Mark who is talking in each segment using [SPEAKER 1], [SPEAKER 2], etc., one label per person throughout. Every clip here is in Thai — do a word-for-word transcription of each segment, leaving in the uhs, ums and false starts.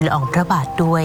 [SPEAKER 1] ละอองพระบาทด้วย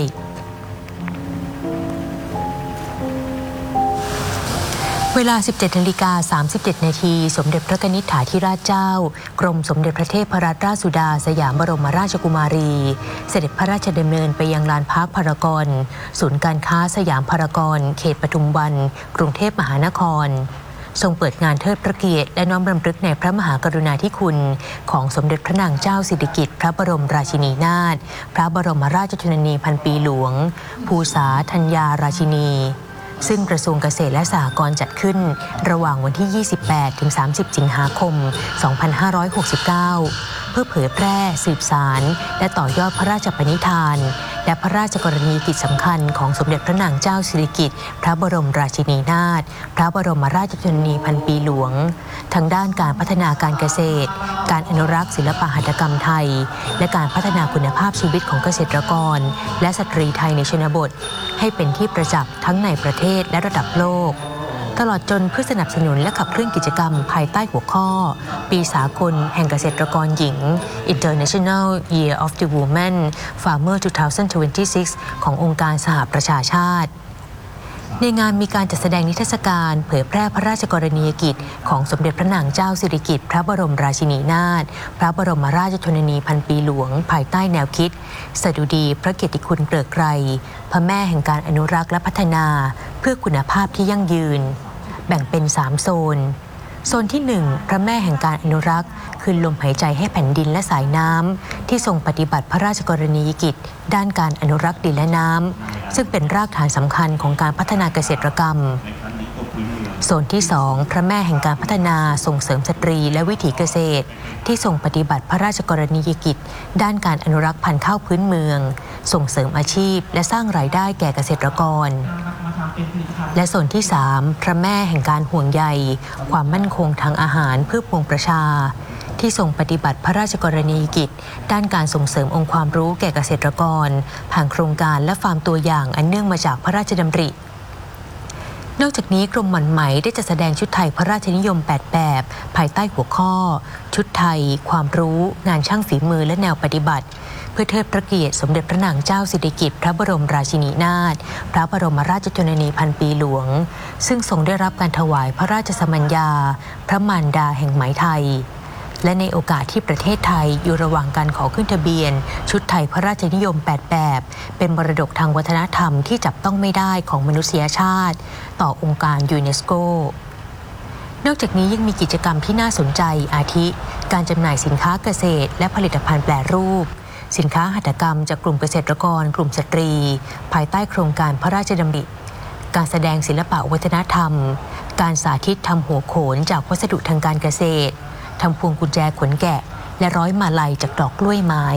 [SPEAKER 1] เวลา สิบเจ็ดนาฬิกาสามสิบเจ็ดนาทีสมเด็จพระนิธิฐาธิราชเจ้ากรมสมเด็จพระเทพรัตนราชสุดาสยามบรมราชกุมารีเสด็จพระราชดำเนินไปยังลานพักพารากอนศูนย์การค้าสยามพารากอนเขตปทุมวันกรุงเทพมหานครทรงเปิดงานเทิดพระเกียรติและน้อมรำลึกในพระมหากรุณาธิคุณของสมเด็จพระนางเจ้าสิริกิติ์พระบรมราชินีนาถพระบรมราชชนนีพันปีหลวงภูษาธัญญาราชินีซึ่งกระทรวงเกษตรและสหกรณ์จัดขึ้นระหว่างวันที่ ยี่สิบแปดถึงสามสิบ สิงหาคม สองพันห้าร้อยหกสิบเก้า เพื่อเผยแพร่สืบสานและต่อยอดพระราชปณิธานและพระราชกรณียกิจสำคัญของสมเด็จพระนางเจ้าสิริกิติ์พระบรมราชินีนาถพระบรมราชชนนีพันปีหลวงทั้งด้านการพัฒนาการเกษตรการอนุรักษ์ศิลปหัตถกรรมไทยและการพัฒนาคุณภาพชีวิตของเกษตรกรและสตรีไทยในชนบทให้เป็นที่ประจักษ์ทั้งในประเทศและระดับโลกตลอดจนเพื่อสนับสนุนและขับเคลื่อนกิจกรรมภายใต้หัวข้อปีสากลแห่งเกษตรกรหญิง International Year of the Woman Farmer สองพันยี่สิบหก ขององค์การสหประชาชาติในงานมีการจัดแสดงนิทรรศการเผยแพร่พระราชกรณียกิจของสมเด็จพระนางเจ้าสิริกิติ์พระบรมราชินีนาถพระบรมราชชนนีพันปีหลวงภายใต้แนวคิดสดุดีพระเกียรติคุณเกริกไกรพระแม่แห่งการอนุรักษ์และพัฒนาเพื่อคุณภาพที่ยั่งยืนแบ่งเป็นสามโซนโซนที่หนึ่งพระแม่แห่งการอนุรักษ์คืนลมหายใจให้แผ่นดินและสายน้ำที่ทรงปฏิบัติพระราชกรณียกิจด้านการอนุรักษ์ดินและน้ำซึ่งเป็นรากฐานสำคัญของการพัฒนาเกษตรกรรมโซนที่สองพระแม่แห่งการพัฒนาส่งเสริมสตรีและวิถีเกษตรที่ทรงปฏิบัติพระราชกรณียกิจด้านการอนุรักษ์พันธุ์ข้าวพื้นเมืองส่งเสริมอาชีพและสร้างรายได้แก่เกษตรกรและโซนที่สามพระแม่แห่งการห่วงใยความมั่นคงทางอาหารเพื่อปวงประชาที่ทรงปฏิบัติพระราชกรณียกิจด้านการส่งเสริมองค์ความรู้แก่เกษตรกรผ่านโครงการและฟาร์มตัวอย่างอันเนื่องมาจากพระราชดำรินอกจากนี้กรมหม่อนไหมได้จัดแสดงชุดไทยพระราชนิยมแปดแบบภายใต้หัวข้อชุดไทยความรู้งานช่างฝีมือและแนวปฏิบัติเพื่อเทิดพระเกียรติสมเด็จพระนางเจ้าสิริกิติ์พระบรมราชินีนาถพระบรมราชชนนีพันปีหลวงซึ่งทรงได้รับการถวายพระราชสมัญญาพระมารดาแห่งไหมไทยและในโอกาสที่ประเทศไทยอยู่ระหว่างการขอขึ้นทะเบียนชุดไทยพระราชนิยมแปดแบบเป็นมรดกทางวัฒนธรรมที่จับต้องไม่ได้ของมนุษยชาติต่อองค์การยูเนสโกนอกจากนี้ยังมีกิจกรรมที่น่าสนใจอาทิการจำหน่ายสินค้าเกษตรและผลิตภัณฑ์แปรรูปสินค้าหัตถกรรมจากกลุ่มเกษตรกรกลุ่มสตรีภายใต้โครงการพระราชดำริการแสดงศิลปะวัฒนธรรมการสาธิตทำหัวโขนจากวัสดุทางการเกษตรทำพวงกุญแจขนแกะและร้อยมาลัยจากดอกกล้วยไม้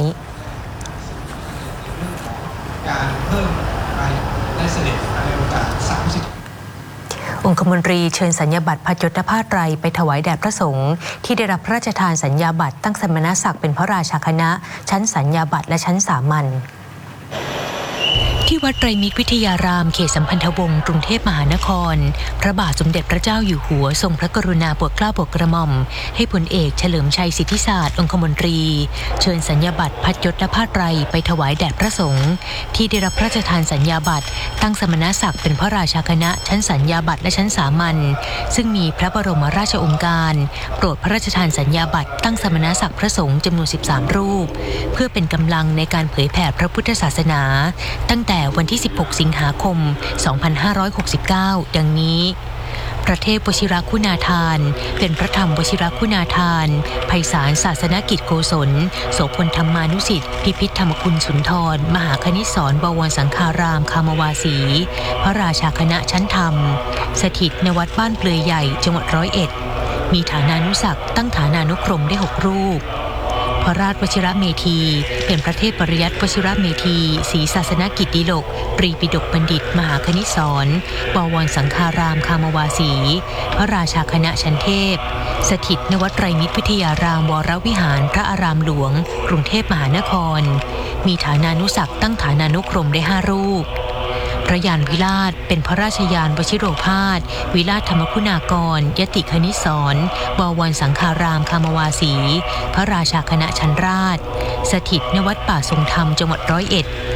[SPEAKER 2] การเพิ่มรายได้เสด็จในโอกาสสามสิบ
[SPEAKER 1] องคมนตรีเชิญสัญญาบัตรพระยศภาไตรไปถวายแด่พระสงฆ์ที่ได้รับพระราชทานสัญญาบัตรตั้งสมณศักดิ์เป็นพระราชาคณะชั้นสัญญาบัตรและชั้นสามัญที่วัดไตรมิตรวิทยารามเขตสัมพันธวงศ์กรุงเทพมหานครพระบาทสมเด็จพระเจ้าอยู่หัวทรงพระกรุณาโปรดเกล้าโปรดกระหม่อมให้พลเอกเฉลิมชัยสิทธิศาสตร์องคมนตรีเชิญสัญญาบัตรพัดยศและผ้าไตรไปถวายแด่พระสงฆ์ที่ได้รับพระราชทานสัญญาบัตรตั้งสมณศักดิ์เป็นพระราชาคณะชั้นสัญญาบัตรและชั้นสามัญซึ่งมีพระบรมราชโองการโปรดพระราชทานสัญญาบัตรตั้งสมณศักดิ์พระสงฆ์จำนวนสิบสามรูปเพื่อเป็นกำลังในการเผยแผ่พระพุทธศาสนาตั้งแต่วันที่สิบหกสิงหาคม สองพันห้าร้อยหกสิบเก้า ดังนี้พระเทพวชิรคุณาทานเป็นพระธรรมวชิรคุณาทานไพศาลศาสนกิจโกศลโสพลธรรมานุสิทธิ์พิพิธธรรมคุณสุนทรมหาคณิสรบวรสังฆารามคามวาสีพระราชาคณะชั้นธรรมสถิตในวัดบ้านเปลือยใหญ่จังหวัดร้อยเอ็ดมีฐานานุศักดิ์ตั้งฐานานุกรมได้หกรูปพระราชวชิรเมธีเป็นพระเทพปริยัติวชิรเมธีศรีศาสนกิจดิลกปรีปิฎกบัณฑิตมหาคณิสรบวรสังฆารามคามวาสีพระราชาคณะชั้นเทพสถิตในวัดไตรมิตรวิทยารามวรวิหารพระอารามหลวงกรุงเทพมหานครมีฐานานุศักดิ์ตั้งฐานานุกรมได้ห้ารูป พระยานวิราชเป็นพระราชยานวชิโรภาสวิราชธรรมคุณากรยติคณิสรบวรสังฆารามคามวาสีพระราชาคณะชั้นราชสถิตณวัดป่าทรงธรรมจังหวัดร้อยเอ็ด